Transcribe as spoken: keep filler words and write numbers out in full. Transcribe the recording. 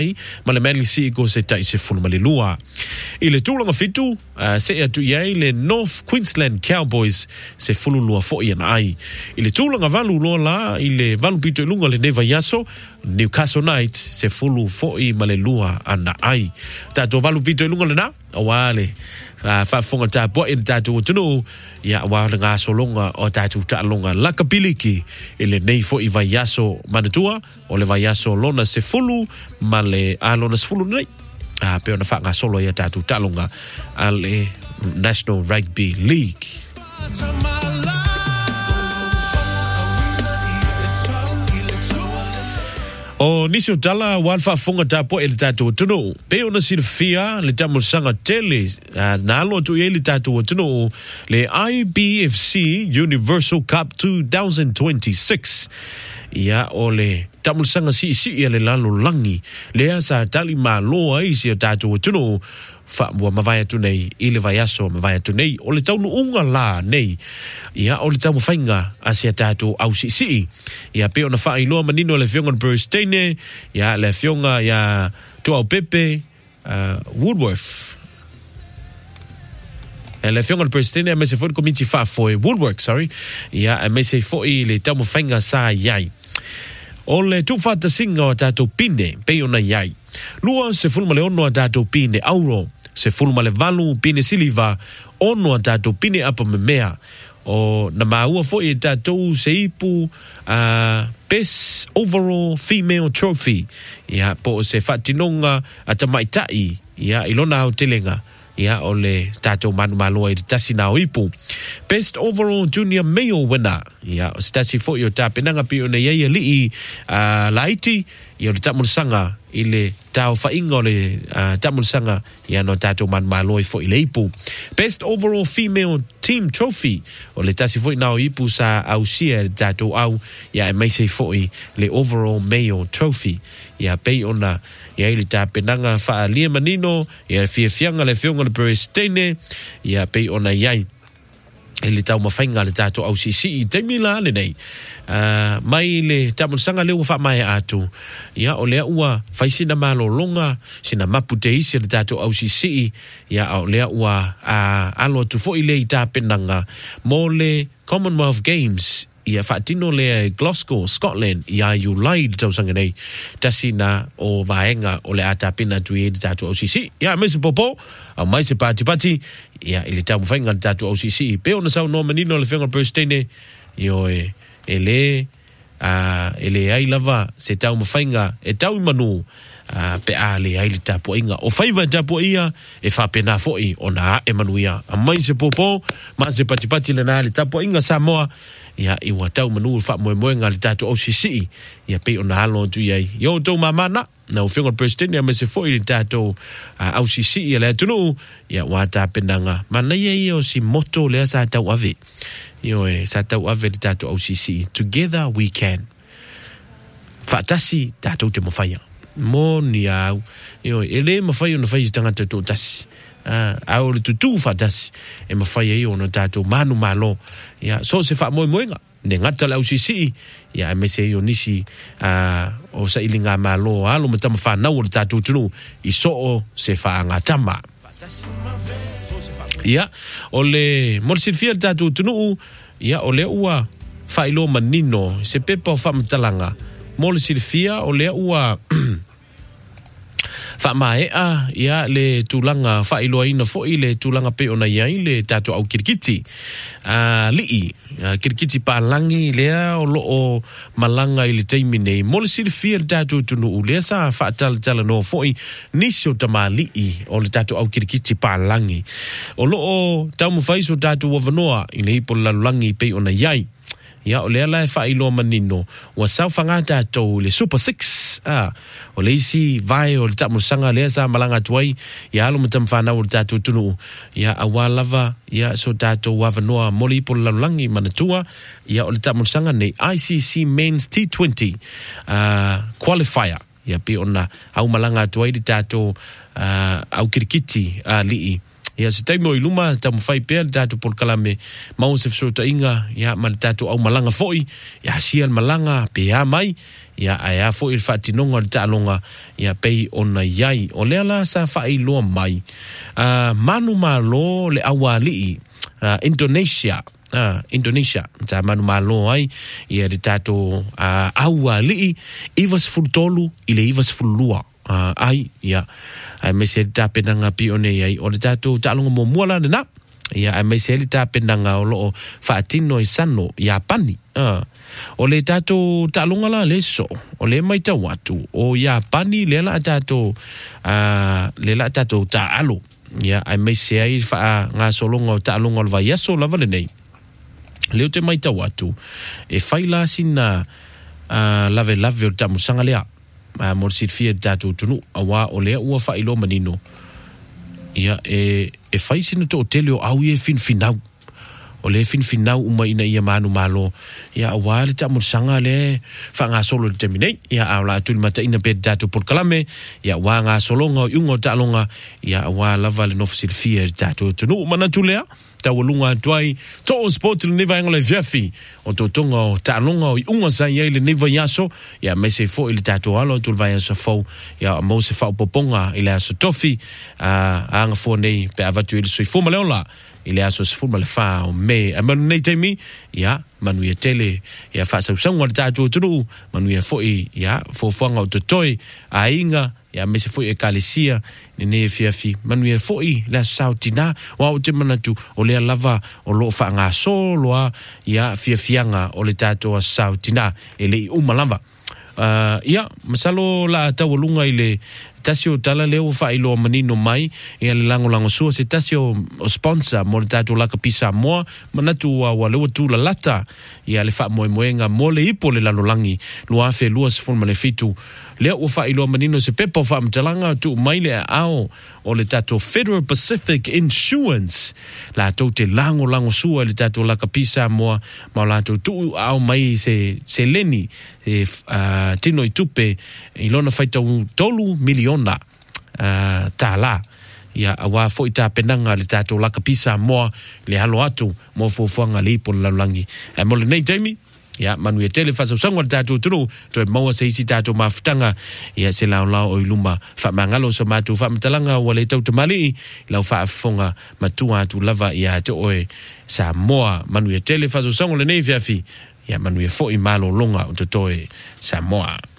ma le meli si ko se tai se fulu male lua. I le tūlanga fitu, uh, se atu iai le North Queensland Cowboys se fulu lua fo i ana ai. I le tūlanga valu loa la, i le valu pito ilunga le Neva Yaso, Newcastle Knights se fulu fo i male lua ana ai. Tato valu pito ilunga le na, awale. Uh, whaafonga tā poa i tātou o tunu ia wāra ngā solonga o tātou tālonga lakapiliki i le nei fo i vai yaso manatua o le vai yaso lona se fulu ma le a lona se fulu nei a uh, peo na wha ngā solo i tātou tālonga a le National Rugby League. O nisio tala walfa fonga tapo ele tatu tuno pe ona silfia le tamu sanga tele uh, na alo tu ele tatu tuno le I B F C Universal Cup twenty twenty-six ia ole tamu sanga si si ele lalo langi le asa tali ma lo ai si tatu tuno fa mo mavaya tu nei ile vayaso mavaya tu nei ole tau unga la nei ia ole tau fainga asia tatu au si si ia pe ona fa ilo manino le fionga birthday ia le fionga ia tu au pepe uh, Woodworth le fionga birthday me se foi committee fa foi Woodworth sorry ia me se foi le tau fainga sa yai ole tu fata singa o tatu pine pe ona yai lua se fulma le ono a tatu pine auro se fulma le valu pine siliva ono a tatu pine apa me mea o na maua fo i tatu se ipu uh, best overall female trophy ia po se fatinonga ata maitai ia ilona au telenga ia ole tatu manu malo i tasi na ipu best overall junior male winner ia stasi fo i o tapenanga pi ona ia li uh, laiti i o tamu sanga ile tau fainga le uh, tamu sanga ia no tatu manu malo i fo i le ipu best overall female team trophy o le tasi fo i nao ipu sa au sia tatu au ia e maise fo i le overall male trophy ia pei ona ia ile tapenanga fa lia manino ia fia fianga le fionga le Prestene ia pei ona iai ele tau mafainga le tato au sisi i taimila le nei uh, mai le tamu sanga leo wha mai atu ia o lea ua faisina malo longa sina mapu te isi le tato au sisi ia o lea ua uh, alo tu fo i le i ta penanga mo le Commonwealth Games ia whaatino lea Glasgow, Scotland ia you lied tau sanga nei tasina o vaenga o le ata pina tu i le tato au sisi ia mese popo a mai se pati pati ia ili tau mwhainga tatu au sisi pe ona sau no manino le whenga birthday io e ele uh, ele ai lava se tau mwhainga e tau manu uh, pe a le ai li tapu inga o whaiva tapu ia e whapena foi ona e manu ia a mai se popo ma se pati pati le na li tapu inga Samoa ia i wa tau manu fa mo mo nga tatu O C C ia pe ona halo tu ia yo to mama na o whenga president ia me se foi tatu O C C ia le tunu ia wa ta penanga mana ia ia o si moto le sa tau ave yo e sa tau ave tatu O C C together we can fatasi tatu te mo faia mo ni au yo ele mo faia no faia tanga tatu tasi ah au tu tu fatas e ma fai io no tato manu malo ya so se fa moi moinga ne ngata la O C C ya me se io nisi ah o sa ilinga malo alo mata ma fa na o tato tunu i so se fa ngata ma ya ole mo se fiel tato tunu ya ole ua fa ilo manino se pepa fa mtalanga mo se fia ole ua fa mai a ia le tulanga fa ilo ina fo ile tulanga pe ona ia ile tatu au kirkiti a li kirkiti pa langi le o lo o malanga ile taimine mo le silfia tatu tunu ule sa fa tal tal no fo i nisio tamali o le tatu au kirkiti pa langi o lo o tamu faiso tatu wa vanoa ile ipo la langi pe ona ia ia o le ala e whailo manino wa sau whangata tau le Super Six ah, o le isi vai o le tamusanga lea sa malanga tuai ia alo matam whanau o le tatu tunu ia awalava ia so tatu wavanoa moli ipo lalangi manatua ia o le tamusanga nei I C C Men's T twenty uh, qualifier ia pi ona au malanga tuai di tatu uh, au kirikiti uh, lii ia se taimo i luma tamu fai pea tatu por kalame mau se fsota inga ia ma tatu au malanga foi ia sia malanga pea mai ia ia foi il fatinonga talonga ia pei ona yai o lela sa fai lo mai uh, manu malo le awali uh, Indonesia uh, Indonesia ta manu malo ai ia de tatu uh, awali ivas fultolu ile ivas fulua uh, ai ia ai me se ta penanga pi one ai o tatu talonga mo mola na ia ai me se ta penanga o lo fatino i sano ia pani uh. o le tatu talonga la leso o le mai ta watu o ia pani le la tatu uh, le la tatu ta alo ia ai me se ai fa nga solonga talonga va yaso la vale nei le te mai ta watu e faila sina uh, lave lave o tamu sanga lea Uh, morsit fia tatu tunu awa o lea ua whailo manino ia e, e whaisina to o teleo au e fin finau o le fin finau uma ina ia manu malo ia awa le tamu sanga le wha ngā solo le teminei ia au la atuli mata ina pe tatu por kalame ia wa ngā solonga o iunga o talonga ia awa lava le nofosil fia tatu tunu mana tulea tawalunga tuai to o sport le neva ngole viafi o to tonga o talonga o unga sa ia le neva yaso ia me se fo ile tatu alo tu vai so fo ia mo se fa poponga ile aso tofi a anga fo nei pe avatu ile so fo maleola ile aso se fo male fa o me a manu nei temi ia manu ia tele ia fa sa sanga le tatu tu manu ia fo ia fo fo nga o to toi a inga ia me se fo e kalisia ni ne fiafi manu ia fo i la sautina wa o te manatu o le lava o lo fa nga solo ia fiafianga o le tatu a sautina ele umalamba uh, ia masalo la tawalunga ile tasio tala leo fa ilo manino mai ia le lango lango sua se tasio o sponsor mo le tatu la kapisa moa manatu wa wa leo tu la lata ia le fa moe moenga mo le ipo le lalolangi lua fe lua se forma le fitu leo o fa ilo manino se pepo fa mtalanga tu mai le ao o le tatu Federal Pacific Insurance la to te lango lango sua le tatu la kapisa moa ma la tu tu ao mai se se leni e uh, tino i tupe ilona faita tolu miliona uh, tala ia awa fo ita penanga le tatu la kapisa moa le halo atu mo fo fuanga le po la langi e mo le nei Jamie ia manu e tele fa sangwa tatu tunu to mo se isi tatu mafutanga ia se la la o iluma fa mangalo so matu fa mtalanga wale tau tamali la fa fonga matua tu lava ia to oe sa moa manu e tele fa sangwa le nei fiafi ia manu e fo i malo longa o to toe sa moa